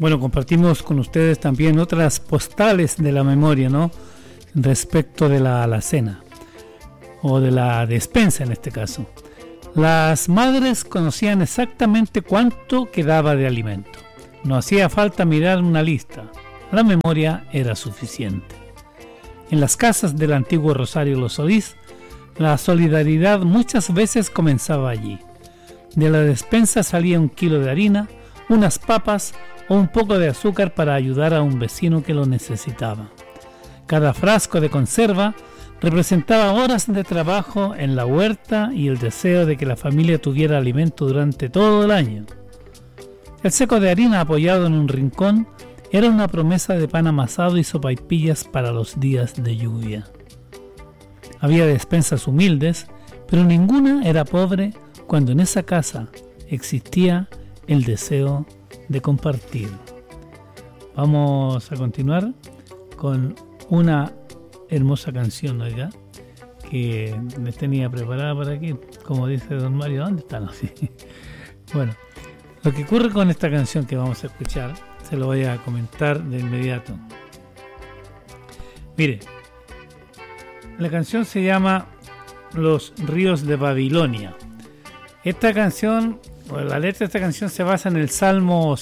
Bueno, compartimos con ustedes también otras postales de la memoria, ¿no? Respecto de la alacena o de la despensa en este caso. Las madres conocían exactamente cuánto quedaba de alimento. No hacía falta mirar una lista. La memoria era suficiente. En las casas del antiguo Rosario Los Solís, la solidaridad muchas veces comenzaba allí. De la despensa salía 1 kilo de harina, unas papas o un poco de azúcar para ayudar a un vecino que lo necesitaba. Cada frasco de conserva representaba horas de trabajo en la huerta y el deseo de que la familia tuviera alimento durante todo el año. El seco de harina apoyado en un rincón era una promesa de pan amasado y sopaipillas para los días de lluvia. Había despensas humildes, pero ninguna era pobre cuando en esa casa existía el deseo de compartir. Vamos a continuar con una hermosa canción, oiga, que me tenía preparada para aquí, como dice don Mario. ¿Dónde están? Bueno, lo que ocurre con esta canción que vamos a escuchar, se lo voy a comentar de inmediato. Mire, la canción se llama Los ríos de Babilonia. Esta canción, la letra de esta canción se basa en el Salmo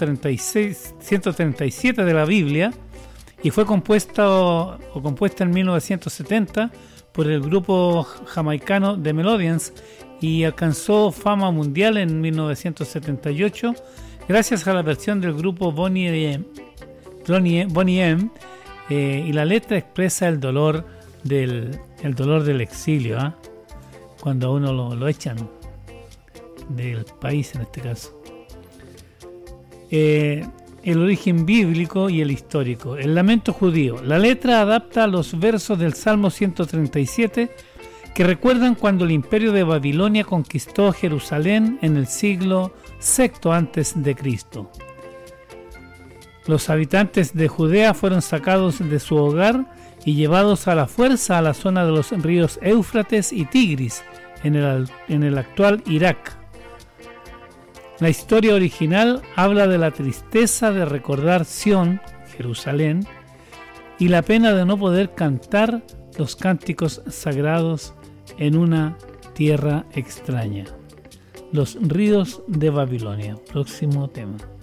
137 de la Biblia y fue compuesta en 1970 por el grupo jamaicano The Melodians y alcanzó fama mundial en 1978 gracias a la versión del grupo Bonnie M. Y la letra expresa el dolor del exilio, ¿eh? Cuando a uno lo echan del país en este caso. El origen bíblico y el histórico. El lamento judío. La letra adapta los versos del Salmo 137 que recuerdan cuando el imperio de Babilonia conquistó Jerusalén en el siglo VI a.C. Los habitantes de Judea fueron sacados de su hogar y llevados a la fuerza a la zona de los ríos Éufrates y Tigris en el actual Irak. La historia original habla de la tristeza de recordar Sión, Jerusalén, y la pena de no poder cantar los cánticos sagrados en una tierra extraña. Los ríos de Babilonia. Próximo tema.